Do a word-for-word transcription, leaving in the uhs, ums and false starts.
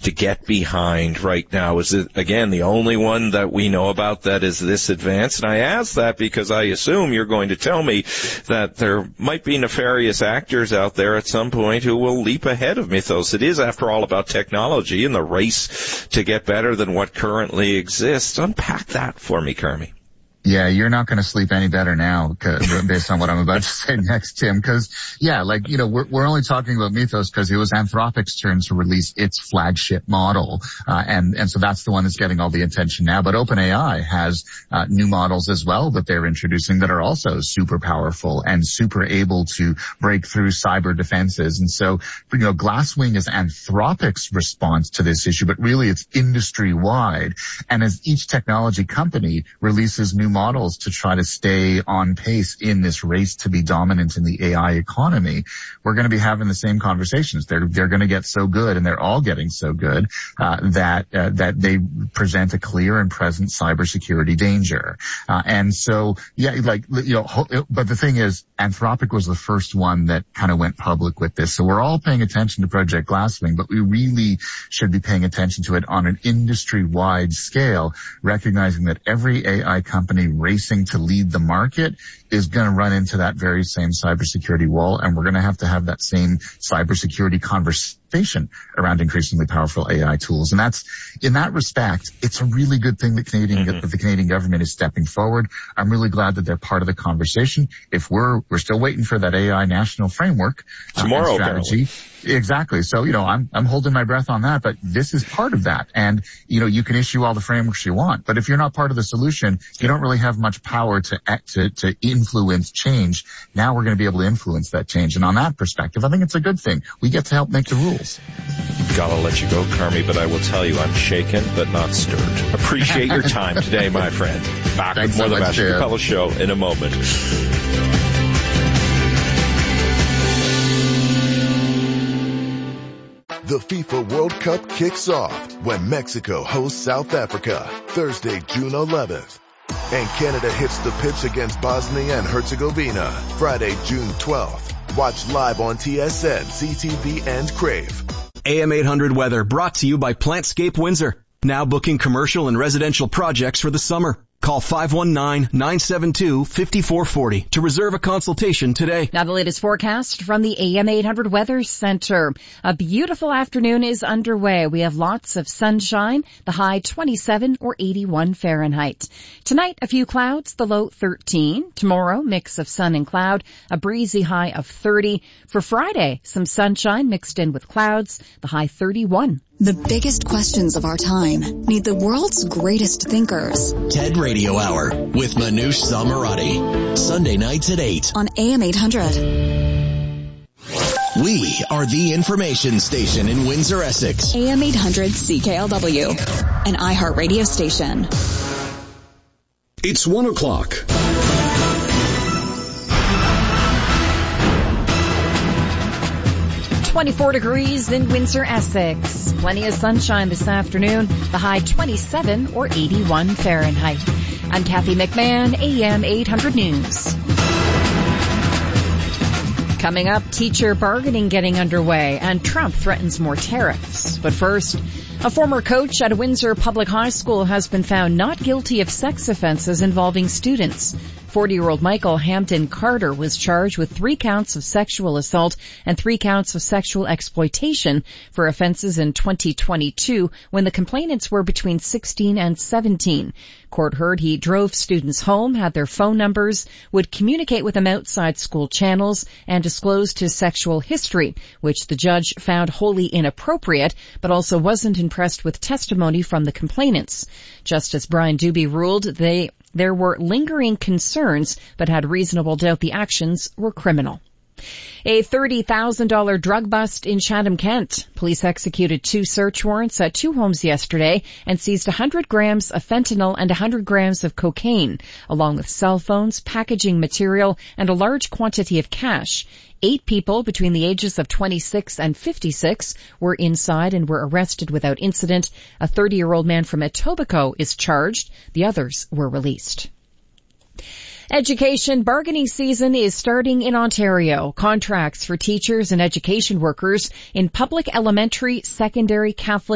to get behind right now? Is it, again, the only one that we know about that is this advanced? And I ask that because I assume you're going to tell me that there might be nefarious actors out there at some point who will leap ahead of Mythos. It is, after all, about technology and the race to get better than what currently exists. Unpack that for me, Carmi. Yeah, you're not going to sleep any better now based on what I'm about to say next, Tim, because, yeah, like, you know, we're, we're only talking about Mythos because it was Anthropic's turn to release its flagship model, uh, and, and so that's the one that's getting all the attention now. But OpenAI has uh, new models as well that they're introducing that are also super powerful and super able to break through cyber defenses. And so, you know, Glasswing is Anthropic's response to this issue, but really it's industry-wide. And as each technology company releases new models to try to stay on pace in this race to be dominant in the A I economy, we're going to be having the same conversations. They're they're going to get so good, and they're all getting so good uh, that uh, that they present a clear and present cybersecurity danger. Uh, and so, yeah, like you know, but the thing is, Anthropic was the first one that kind of went public with this. So we're all paying attention to Project Glasswing, but we really should be paying attention to it on an industry-wide scale, recognizing that every A I company racing to lead the market is going to run into that very same cybersecurity wall, and we're going to have to have that same cybersecurity conversation around increasingly powerful A I tools. And that's, in that respect, it's a really good thing that Canadian, mm-hmm. that the Canadian government is stepping forward. I'm really glad that they're part of the conversation. If we're, we're still waiting for that A I national framework tomorrow, uh, strategy. Apparently. Exactly. So, you know, I'm, I'm holding my breath on that, but this is part of that. And, you know, you can issue all the frameworks you want, but if you're not part of the solution, you don't really have much power to, to, to influence change. Now we're going to be able to influence that change. And on that perspective, I think it's a good thing. We get to help make the rules. Gotta let you go, Carmi, but I will tell you I'm shaken but not stirred. Appreciate your time today, my friend. Back Thanks with more so of the Matthew Jim. Capello Show in a moment. The FIFA World Cup kicks off when Mexico hosts South Africa Thursday, June eleventh. And Canada hits the pitch against Bosnia and Herzegovina Friday, June twelfth. Watch live on T S N, C T V, and Crave. A M eight hundred weather brought to you by Plantscape Windsor. Now booking commercial and residential projects for the summer. Call five one nine, nine seven two, five four four zero to reserve a consultation today. Now the latest forecast from the A M eight hundred Weather Center. A beautiful afternoon is underway. We have lots of sunshine, the high twenty-seven or eighty-one Fahrenheit. Tonight, a few clouds, the low thirteen. Tomorrow, mix of sun and cloud, a breezy high of thirty. For Friday, some sunshine mixed in with clouds, the high thirty-one. The biggest questions of our time need the world's greatest thinkers. TED Radio Hour with Manoush Zalmarati. Sunday nights at eight. On A M eight hundred. We are the information station in Windsor, Essex. A M eight hundred C K L W. An iHeart radio station. It's one o'clock. twenty-four degrees in Windsor, Essex. Plenty of sunshine this afternoon. The high twenty-seven or eighty-one Fahrenheit. I'm Kathy McMahon, A M eight hundred News. Coming up, teacher bargaining getting underway, and Trump threatens more tariffs. But first, a former coach at a Windsor Public High School has been found not guilty of sex offenses involving students. forty-year-old Michael Hampton Carter was charged with three counts of sexual assault and three counts of sexual exploitation for offenses in twenty twenty-two when the complainants were between sixteen and seventeen. Court heard he drove students home, had their phone numbers, would communicate with them outside school channels, and disclosed his sexual history, which the judge found wholly inappropriate, but also wasn't impressed with testimony from the complainants. Justice Brian Doobie ruled they there were lingering concerns, but had reasonable doubt the actions were criminal. A thirty thousand dollars drug bust in Chatham-Kent. Police executed two search warrants at two homes yesterday and seized one hundred grams of fentanyl and one hundred grams of cocaine, along with cell phones, packaging material, and a large quantity of cash. Eight people between the ages of twenty-six and fifty-six were inside and were arrested without incident. A thirty-year-old man from Etobicoke is charged. The others were released. Education bargaining season is starting in Ontario. Contracts for teachers and education workers in public, elementary, secondary, Catholic,